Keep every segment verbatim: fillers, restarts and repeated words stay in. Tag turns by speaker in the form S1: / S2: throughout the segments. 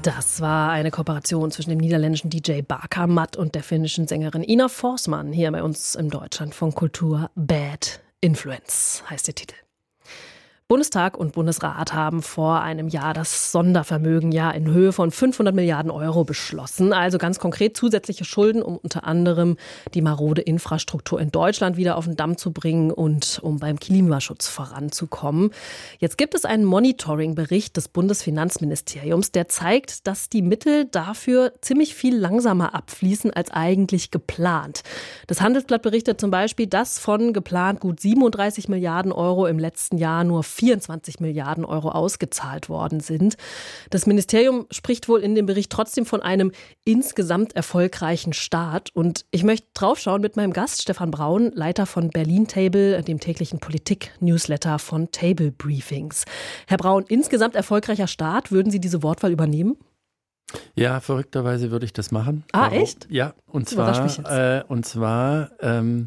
S1: Das war eine Kooperation zwischen dem niederländischen D J Bakermat und der finnischen Sängerin Ina Forsman hier bei uns im Deutschlandfunk Kultur. Bad Influence heißt der Titel. Bundestag und Bundesrat haben vor einem Jahr das Sondervermögen ja in Höhe von fünfhundert Milliarden Euro beschlossen. Also ganz konkret zusätzliche Schulden, um unter anderem die marode Infrastruktur in Deutschland wieder auf den Damm zu bringen und um beim Klimaschutz voranzukommen. Jetzt gibt es einen Monitoring-Bericht des Bundesfinanzministeriums, der zeigt, dass die Mittel dafür ziemlich viel langsamer abfließen als eigentlich geplant. Das Handelsblatt berichtet zum Beispiel, dass von geplant gut siebenunddreißig Milliarden Euro im letzten Jahr nur vierundzwanzig Milliarden Euro ausgezahlt worden sind. Das Ministerium spricht wohl in dem Bericht trotzdem von einem insgesamt erfolgreichen Start. Und ich möchte draufschauen mit meinem Gast Stefan Braun, Leiter von Berlin Table, dem täglichen Politik-Newsletter von Table Briefings. Herr Braun, insgesamt erfolgreicher Start, würden Sie diese Wortwahl übernehmen?
S2: Ja, verrückterweise würde ich das machen.
S1: Ah, Warum? Echt?
S2: Ja, und zwar, äh, und zwar ähm,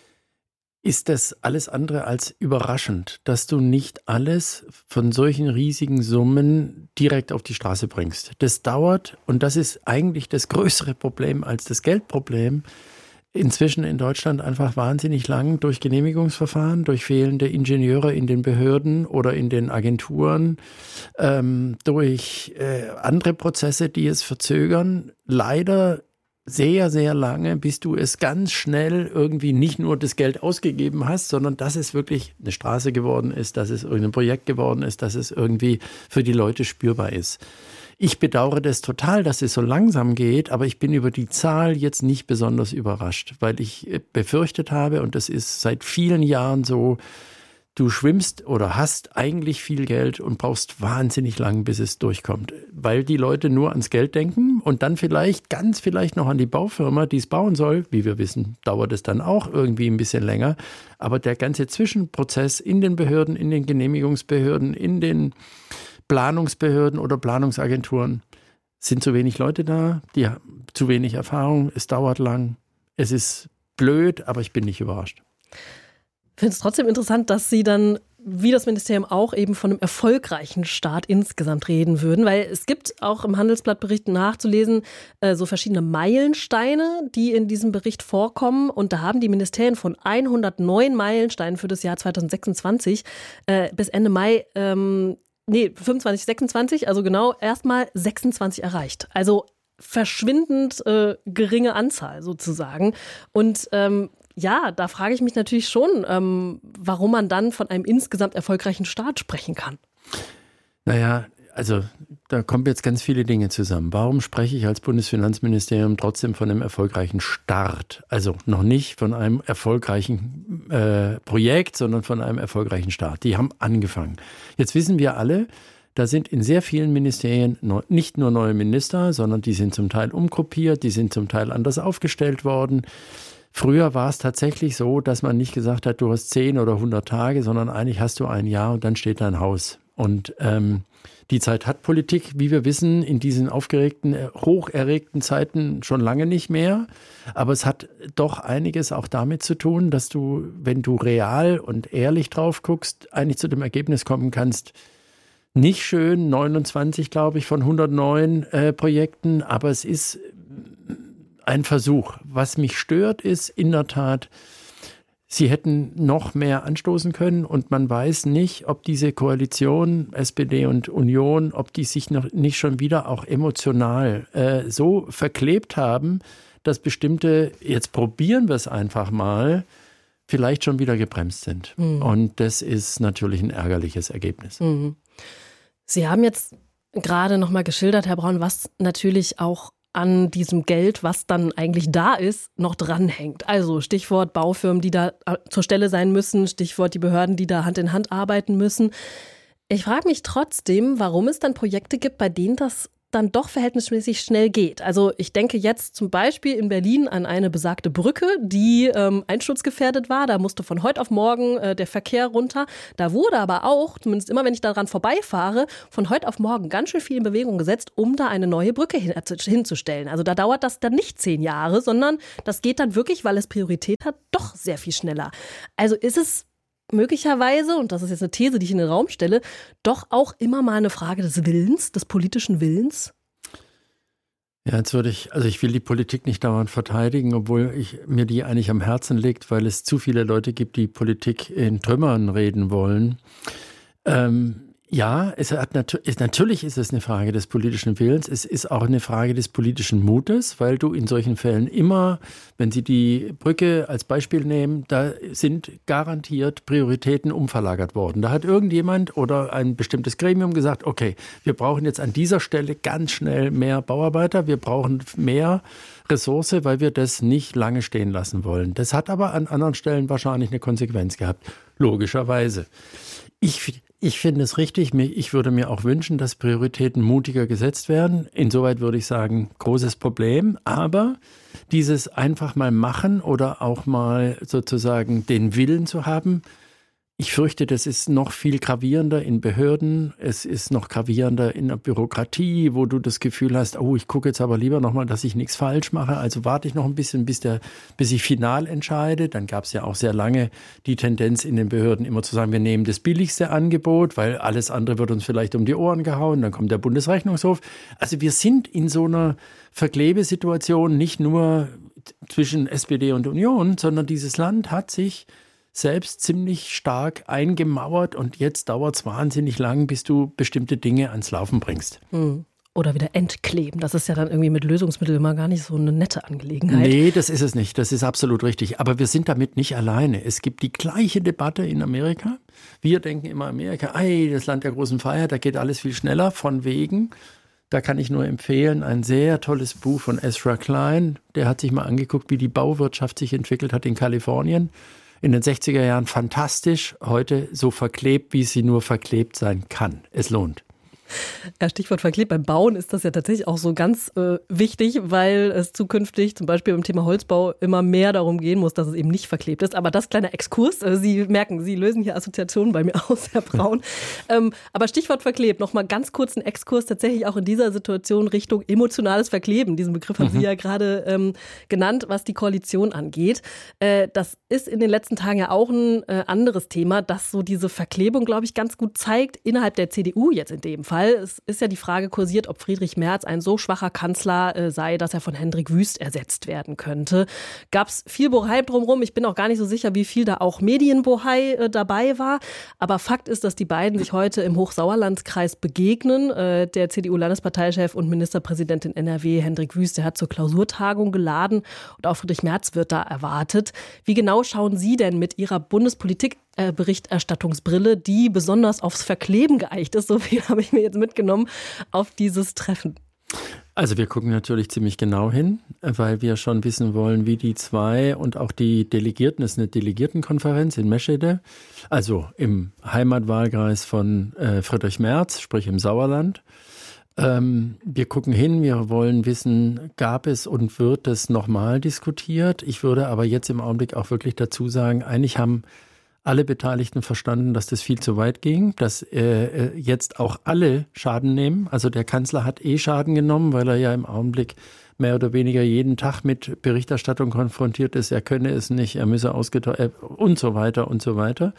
S2: ist das alles andere als überraschend, dass du nicht alles von solchen riesigen Summen direkt auf die Straße bringst. Das dauert, und das ist eigentlich das größere Problem als das Geldproblem, inzwischen in Deutschland einfach wahnsinnig lang durch Genehmigungsverfahren, durch fehlende Ingenieure in den Behörden oder in den Agenturen, ähm, durch äh, andere Prozesse, die es verzögern. Leider sehr, sehr lange, bis du es ganz schnell irgendwie nicht nur das Geld ausgegeben hast, sondern dass es wirklich eine Straße geworden ist, dass es irgendein Projekt geworden ist, dass es irgendwie für die Leute spürbar ist. Ich bedauere das total, dass es so langsam geht, aber ich bin über die Zahl jetzt nicht besonders überrascht, weil ich befürchtet habe, und das ist seit vielen Jahren so, du schwimmst oder hast eigentlich viel Geld und brauchst wahnsinnig lang, bis es durchkommt, weil die Leute nur ans Geld denken und dann vielleicht, ganz vielleicht noch an die Baufirma, die es bauen soll. Wie wir wissen, dauert es dann auch irgendwie ein bisschen länger. Aber der ganze Zwischenprozess in den Behörden, in den Genehmigungsbehörden, in den Planungsbehörden oder Planungsagenturen, sind zu wenig Leute da, die haben zu wenig Erfahrung, es dauert lang, es ist blöd, aber ich bin nicht überrascht.
S1: Ich finde es trotzdem interessant, dass Sie dann, wie das Ministerium auch, eben von einem erfolgreichen Start insgesamt reden würden, weil es gibt auch im Handelsblattbericht nachzulesen äh, so verschiedene Meilensteine, die in diesem Bericht vorkommen, und da haben die Ministerien von hundertneun Meilensteinen für das Jahr zweitausendsechsundzwanzig äh, bis Ende Mai ähm, nee, fünfundzwanzig, sechsundzwanzig, also genau erstmal sechsundzwanzig erreicht. Also verschwindend äh, geringe Anzahl sozusagen. Und ähm, ja, da frage ich mich natürlich schon, ähm, warum man dann von einem insgesamt erfolgreichen Start sprechen kann.
S2: Naja, also da kommen jetzt ganz viele Dinge zusammen. Warum spreche ich als Bundesfinanzministerium trotzdem von einem erfolgreichen Start? Also noch nicht von einem erfolgreichen äh, Projekt, sondern von einem erfolgreichen Start. Die haben angefangen. Jetzt wissen wir alle, da sind in sehr vielen Ministerien nicht nur neue Minister, sondern die sind zum Teil umgruppiert, die sind zum Teil anders aufgestellt worden. Früher war es tatsächlich so, dass man nicht gesagt hat, du hast zehn oder hundert Tage, sondern eigentlich hast du ein Jahr und dann steht dein Haus. Und ähm, die Zeit hat Politik, wie wir wissen, in diesen aufgeregten, hocherregten Zeiten schon lange nicht mehr. Aber es hat doch einiges auch damit zu tun, dass du, wenn du real und ehrlich drauf guckst, eigentlich zu dem Ergebnis kommen kannst, nicht schön, neunundzwanzig, glaube ich, von hundertneun äh, Projekten, aber es ist ein Versuch. Was mich stört, ist in der Tat, sie hätten noch mehr anstoßen können, und man weiß nicht, ob diese Koalition S P D und Union, ob die sich noch nicht schon wieder auch emotional äh, so verklebt haben, dass bestimmte, jetzt probieren wir es einfach mal, vielleicht schon wieder gebremst sind. Mhm. Und das ist natürlich ein ärgerliches Ergebnis.
S1: Mhm. Sie haben jetzt gerade noch mal geschildert, Herr Braun, was natürlich auch an diesem Geld, was dann eigentlich da ist, noch dranhängt. Also Stichwort Baufirmen, die da zur Stelle sein müssen, Stichwort die Behörden, die da Hand in Hand arbeiten müssen. Ich frage mich trotzdem, warum es dann Projekte gibt, bei denen das dann doch verhältnismäßig schnell geht. Also ich denke jetzt zum Beispiel in Berlin an eine besagte Brücke, die ähm, einsturzgefährdet war. Da musste von heute auf morgen äh, der Verkehr runter. Da wurde aber auch, zumindest immer wenn ich daran vorbeifahre, von heute auf morgen ganz schön viel in Bewegung gesetzt, um da eine neue Brücke hin, äh, hinzustellen. Also da dauert das dann nicht zehn Jahre, sondern das geht dann wirklich, weil es Priorität hat, doch sehr viel schneller. Also ist es möglicherweise, und das ist jetzt eine These, die ich in den Raum stelle, doch auch immer mal eine Frage des Willens, des politischen Willens?
S2: Ja, jetzt würde ich, also ich will die Politik nicht dauernd verteidigen, obwohl ich, mir die eigentlich am Herzen liegt, weil es zu viele Leute gibt, die Politik in Trümmern reden wollen. Ähm, ja, es hat natu- ist, natürlich ist es eine Frage des politischen Willens. Es ist auch eine Frage des politischen Mutes, weil du in solchen Fällen immer, wenn Sie die Brücke als Beispiel nehmen, da sind garantiert Prioritäten umverlagert worden. Da hat irgendjemand oder ein bestimmtes Gremium gesagt, okay, wir brauchen jetzt an dieser Stelle ganz schnell mehr Bauarbeiter, wir brauchen mehr Ressource, weil wir das nicht lange stehen lassen wollen. Das hat aber an anderen Stellen wahrscheinlich eine Konsequenz gehabt, logischerweise. Ich, ich finde es richtig, ich würde mir auch wünschen, dass Prioritäten mutiger gesetzt werden. Insoweit würde ich sagen, großes Problem. Aber dieses einfach mal machen oder auch mal sozusagen den Willen zu haben, ich fürchte, das ist noch viel gravierender in Behörden. Es ist noch gravierender in der Bürokratie, wo du das Gefühl hast, oh, ich gucke jetzt aber lieber nochmal, dass ich nichts falsch mache. Also warte ich noch ein bisschen, bis, der, bis ich final entscheide. Dann gab es ja auch sehr lange die Tendenz in den Behörden immer zu sagen, wir nehmen das billigste Angebot, weil alles andere wird uns vielleicht um die Ohren gehauen. Dann kommt der Bundesrechnungshof. Also wir sind in so einer Verklebesituation nicht nur zwischen S P D und Union, sondern dieses Land hat sich selbst ziemlich stark eingemauert und jetzt dauert es wahnsinnig lang, bis du bestimmte Dinge ans Laufen bringst.
S1: Hm. Oder wieder entkleben. Das ist ja dann irgendwie mit Lösungsmitteln immer gar nicht so eine nette Angelegenheit.
S2: Nee, das ist es nicht. Das ist absolut richtig. Aber wir sind damit nicht alleine. Es gibt die gleiche Debatte in Amerika. Wir denken immer Amerika, ey, das Land der großen Freiheit, da geht alles viel schneller, von wegen. Da kann ich nur empfehlen, ein sehr tolles Buch von Ezra Klein. Der hat sich mal angeguckt, wie die Bauwirtschaft sich entwickelt hat in Kalifornien. In den sechziger Jahren fantastisch, heute so verklebt, wie sie nur verklebt sein kann. Es lohnt.
S1: Ja, Stichwort verklebt. Beim Bauen ist das ja tatsächlich auch so ganz äh, wichtig, weil es zukünftig zum Beispiel beim Thema Holzbau immer mehr darum gehen muss, dass es eben nicht verklebt ist. Aber das kleiner Exkurs. Äh, Sie merken, Sie lösen hier Assoziationen bei mir aus, Herr Braun. ähm, aber Stichwort verklebt. Nochmal ganz kurz einen Exkurs tatsächlich auch in dieser Situation Richtung emotionales Verkleben. Diesen Begriff haben mhm. Sie ja gerade ähm, genannt, was die Koalition angeht. Äh, das ist in den letzten Tagen ja auch ein äh, anderes Thema, das so diese Verklebung, glaube ich, ganz gut zeigt, innerhalb der C D U jetzt in dem Fall. Es ist ja die Frage kursiert, ob Friedrich Merz ein so schwacher Kanzler äh, sei, dass er von Hendrik Wüst ersetzt werden könnte. Gab es viel Bohai drumherum. Ich bin auch gar nicht so sicher, wie viel da auch Medienbohai äh, dabei war. Aber Fakt ist, dass die beiden sich heute im Hochsauerlandskreis begegnen. Äh, der C D U-Landesparteichef und Ministerpräsident in N R W, Hendrik Wüst, der hat zur Klausurtagung geladen. Und auch Friedrich Merz wird da erwartet. Wie genau schauen Sie denn mit Ihrer Bundespolitik Berichterstattungsbrille, die besonders aufs Verkleben geeicht ist, so viel habe ich mir jetzt mitgenommen, auf dieses Treffen?
S2: Also wir gucken natürlich ziemlich genau hin, weil wir schon wissen wollen, wie die zwei und auch die Delegierten, es ist eine Delegiertenkonferenz in Meschede, also im Heimatwahlkreis von äh, Friedrich Merz, sprich im Sauerland. Ähm, wir gucken hin, wir wollen wissen, gab es und wird es nochmal diskutiert? Ich würde aber jetzt im Augenblick auch wirklich dazu sagen, eigentlich haben alle Beteiligten verstanden, dass das viel zu weit ging, dass äh, jetzt auch alle Schaden nehmen. Also der Kanzler hat eh Schaden genommen, weil er ja im Augenblick mehr oder weniger jeden Tag mit Berichterstattung konfrontiert ist. Er könne es nicht, er müsse ausgetauscht äh, und so weiter und so weiter.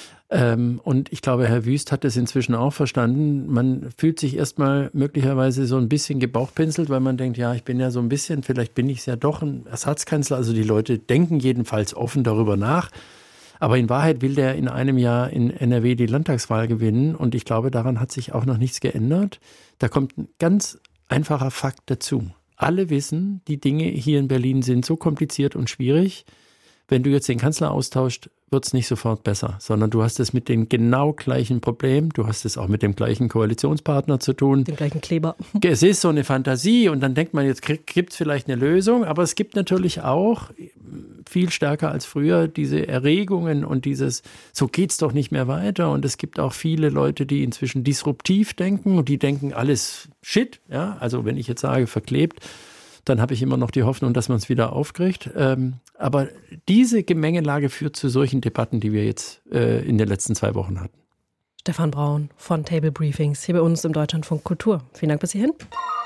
S2: Ähm, und ich glaube, Herr Wüst hat das inzwischen auch verstanden. Man fühlt sich erstmal möglicherweise so ein bisschen gebauchpinselt, weil man denkt, ja, ich bin ja so ein bisschen, vielleicht bin ich es ja doch ein Ersatzkanzler. Also die Leute denken jedenfalls offen darüber nach. Aber in Wahrheit will der in einem Jahr in N R W die Landtagswahl gewinnen. Und ich glaube, daran hat sich auch noch nichts geändert. Da kommt ein ganz einfacher Fakt dazu. Alle wissen, die Dinge hier in Berlin sind so kompliziert und schwierig. Wenn du jetzt den Kanzler austauscht, wird es nicht sofort besser, sondern du hast es mit den genau gleichen Problemen. Du hast es auch mit dem gleichen Koalitionspartner zu tun.
S1: Den gleichen Kleber.
S2: Es ist so eine Fantasie und dann denkt man, jetzt gibt es vielleicht eine Lösung. Aber es gibt natürlich auch viel stärker als früher diese Erregungen und dieses, so geht's doch nicht mehr weiter. Und es gibt auch viele Leute, die inzwischen disruptiv denken und die denken, alles Shit. Ja? Also wenn ich jetzt sage, verklebt, dann habe ich immer noch die Hoffnung, dass man es wieder aufkriegt. Ähm, aber diese Gemengelage führt zu solchen Debatten, die wir jetzt äh, in den letzten zwei Wochen hatten.
S1: Stefan Braun von Table Briefings hier bei uns im Deutschlandfunk Kultur. Vielen Dank bis hierhin.